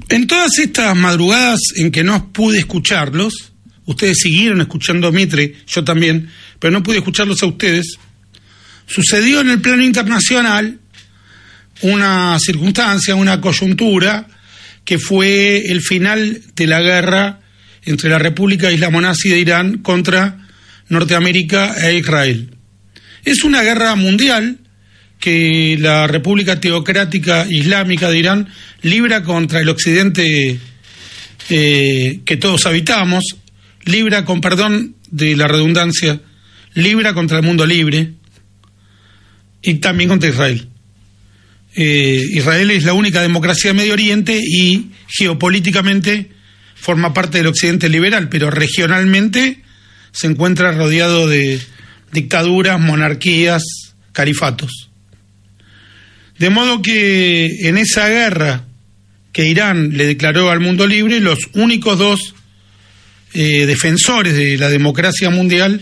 En todas estas madrugadas en que no pude escucharlos, ustedes siguieron escuchando a Mitre, yo también, pero no pude escucharlos a ustedes, sucedió en el plano internacional una circunstancia, una coyuntura, que fue el final de la guerra entre la República Islamo-Nazi de Irán contra Norteamérica e Israel. Es una guerra mundial que la República Teocrática Islámica de Irán libra contra el occidente que todos habitamos, libra, con perdón de la redundancia, libra contra el mundo libre y también contra Israel. Israel es la única democracia de Medio Oriente y geopolíticamente forma parte del occidente liberal, pero regionalmente se encuentra rodeado de dictaduras, monarquías, califatos. De modo que en esa guerra que Irán le declaró al mundo libre, los únicos dos defensores de la democracia mundial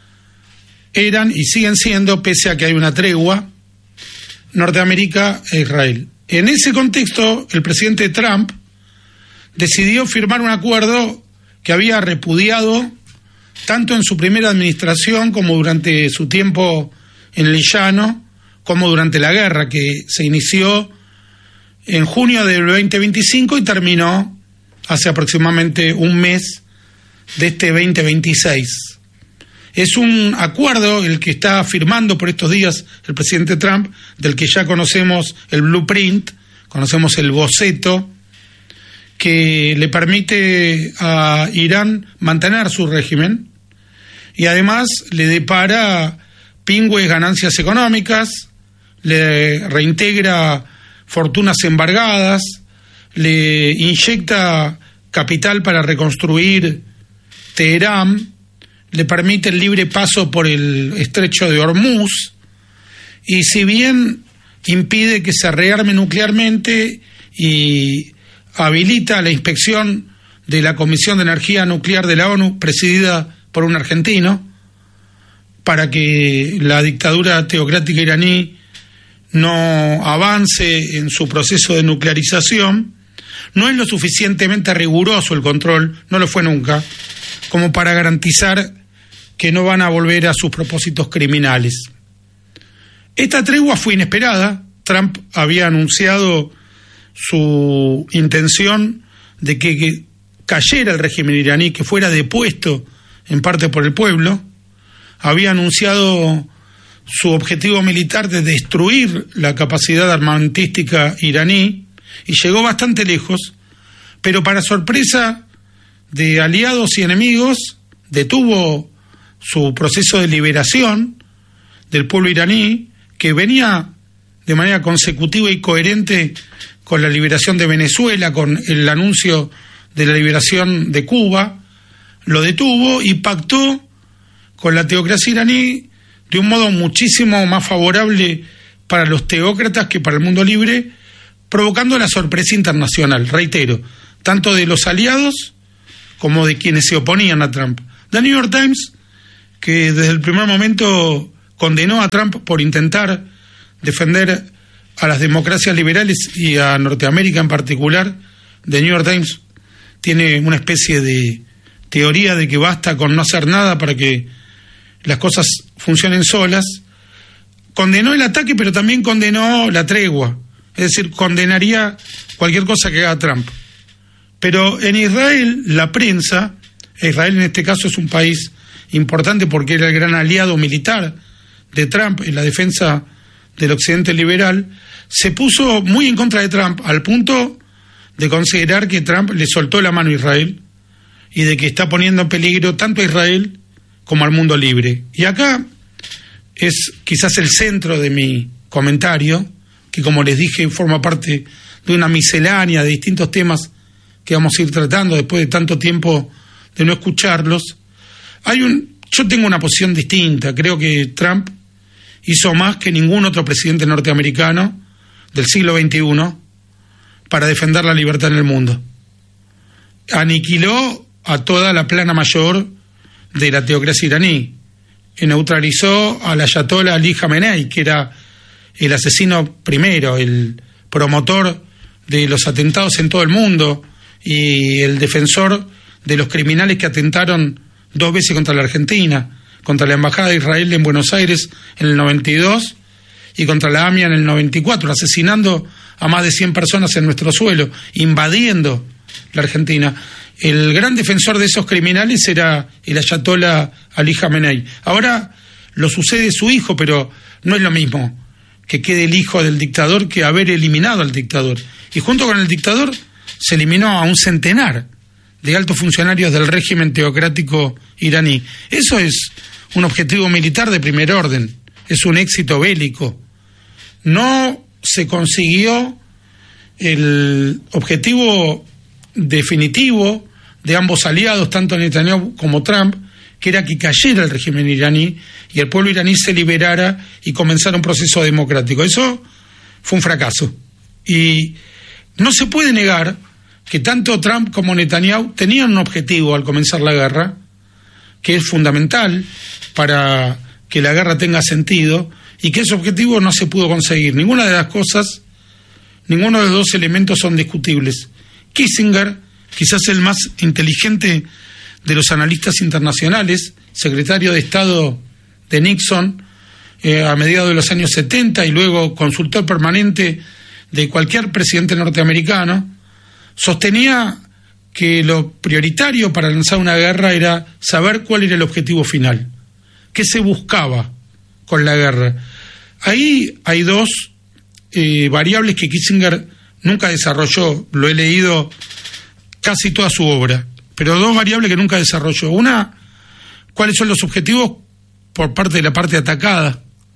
eran y siguen siendo, pese a que hay una tregua, Norteamérica e Israel. En ese contexto, el presidente Trump decidió firmar un acuerdo que había repudiado tanto en su primera administración como durante su tiempo en el llano, como durante la guerra que se inició en junio del 2025 y terminó hace aproximadamente un mes de este 2026. Es un acuerdo el que está firmando por estos días el presidente Trump, del que ya conocemos el blueprint, conocemos el boceto, que le permite a Irán mantener su régimen y además le depara pingües ganancias económicas, le reintegra fortunas embargadas, le inyecta capital para reconstruir Teherán, le permite el libre paso por el estrecho de Hormuz, y si bien impide que se rearme nuclearmente y habilita la inspección de la Comisión de Energía Nuclear de la ONU, presidida por un argentino, para que la dictadura teocrática iraní no avance en su proceso de nuclearización, no es lo suficientemente riguroso el control, no lo fue nunca, como para garantizar que no van a volver a sus propósitos criminales. Esta tregua fue inesperada. Trump había anunciado su intención de que cayera el régimen iraní, que fuera depuesto en parte por el pueblo. Había anunciado su objetivo militar de destruir la capacidad armamentística iraní y llegó bastante lejos, pero para sorpresa de aliados y enemigos detuvo su proceso de liberación del pueblo iraní, que venía de manera consecutiva y coherente con la liberación de Venezuela, con el anuncio de la liberación de Cuba. Lo detuvo y pactó con la teocracia iraní de un modo muchísimo más favorable para los teócratas que para el mundo libre, provocando la sorpresa internacional, reitero, tanto de los aliados como de quienes se oponían a Trump. The New York Times, que desde el primer momento condenó a Trump por intentar defender a las democracias liberales y a Norteamérica en particular, The New York Times tiene una especie de teoría de que basta con no hacer nada para que las cosas funcionen solas. Condenó el ataque, pero también condenó la tregua, es decir, condenaría cualquier cosa que haga Trump. Pero en Israel, la prensa, Israel en este caso es un país importante porque era el gran aliado militar de Trump en la defensa del occidente liberal, se puso muy en contra de Trump al punto de considerar que Trump le soltó la mano a Israel y de que está poniendo en peligro tanto a Israel como al mundo libre. Y acá es quizás el centro de mi comentario, que como les dije forma parte de una miscelánea de distintos temas que vamos a ir tratando después de tanto tiempo de no escucharlos. Yo tengo una posición distinta. Creo que Trump hizo más que ningún otro presidente norteamericano del siglo XXI para defender la libertad en el mundo. Aniquiló a toda la plana mayor de la teocracia iraní. Neutralizó al ayatollah Ali Khamenei, que era el asesino primero, el promotor de los atentados en todo el mundo y el defensor de los criminales que atentaron 2 veces contra la Argentina, contra la Embajada de Israel en Buenos Aires en el 92 y contra la AMIA en el 94, asesinando a más de 100 personas en nuestro suelo, invadiendo la Argentina. El gran defensor de esos criminales era el ayatolá Ali Khamenei. Ahora lo sucede su hijo, pero no es lo mismo que quede el hijo del dictador que haber eliminado al dictador. Y junto con el dictador se eliminó a un centenar de altos funcionarios del régimen teocrático iraní. Eso es un objetivo militar de primer orden, es un éxito bélico. No se consiguió el objetivo definitivo de ambos aliados, tanto Netanyahu como Trump, que era que cayera el régimen iraní y el pueblo iraní se liberara y comenzara un proceso democrático. Eso fue un fracaso. Y no se puede negar que tanto Trump como Netanyahu tenían un objetivo al comenzar la guerra, que es fundamental para que la guerra tenga sentido, y que ese objetivo no se pudo conseguir. Ninguna de las cosas, ninguno de los dos elementos son discutibles. Kissinger, quizás el más inteligente de los analistas internacionales, secretario de Estado de Nixon a mediados de los años 70 y luego consultor permanente de cualquier presidente norteamericano, sostenía que lo prioritario para lanzar una guerra era saber cuál era el objetivo final, qué se buscaba con la guerra. Ahí hay 2 variables que Kissinger nunca desarrolló, lo he leído casi toda su obra, pero 2 variables que nunca desarrolló. Una, cuáles son los objetivos por parte de la parte atacada.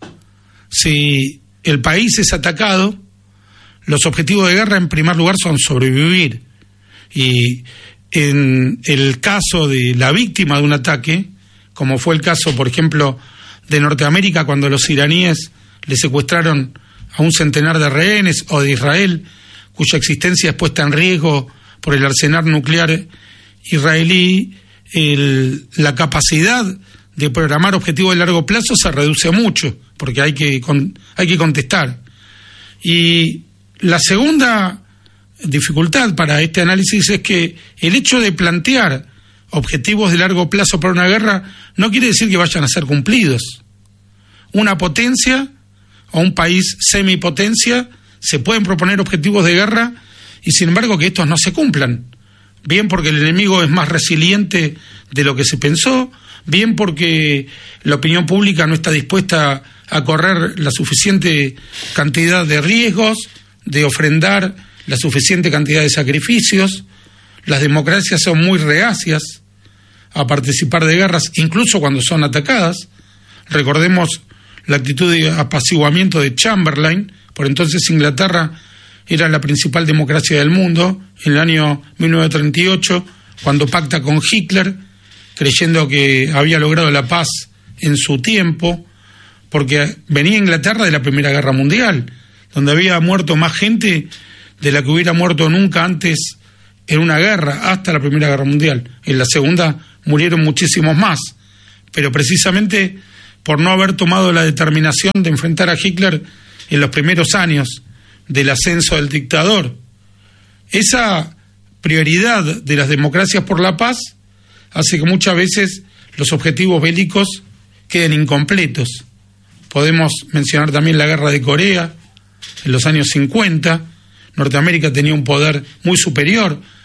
Si el país es atacado, los objetivos de guerra en primer lugar son sobrevivir. Y en el caso de la víctima de un ataque, como fue el caso, por ejemplo, de Norteamérica, cuando los iraníes le secuestraron a un centenar de rehenes, o de Israel, cuya existencia es puesta en riesgo por el arsenal nuclear israelí, la capacidad de programar objetivos de largo plazo se reduce mucho, porque hay que contestar. Y la segunda dificultad para este análisis es que el hecho de plantear objetivos de largo plazo para una guerra no quiere decir que vayan a ser cumplidos. Una potencia o un país semipotencia se pueden proponer objetivos de guerra y sin embargo que estos no se cumplan. Bien porque el enemigo es más resiliente de lo que se pensó, bien porque la opinión pública no está dispuesta a correr la suficiente cantidad de riesgos, de ofrendar la suficiente cantidad de sacrificios. Las democracias son muy reacias a participar de guerras, incluso cuando son atacadas. Recordemos la actitud de apaciguamiento de Chamberlain. Por entonces Inglaterra era la principal democracia del mundo, en el año 1938, cuando pacta con Hitler, creyendo que había logrado la paz en su tiempo, porque venía Inglaterra de la Primera Guerra Mundial, donde había muerto más gente de la que hubiera muerto nunca antes en una guerra, hasta la Primera Guerra Mundial. En la Segunda murieron muchísimos más, pero precisamente por no haber tomado la determinación de enfrentar a Hitler en los primeros años del ascenso del dictador. Esa prioridad de las democracias por la paz hace que muchas veces los objetivos bélicos queden incompletos. Podemos mencionar también la guerra de Corea en los años 50. Norteamérica tenía un poder muy superior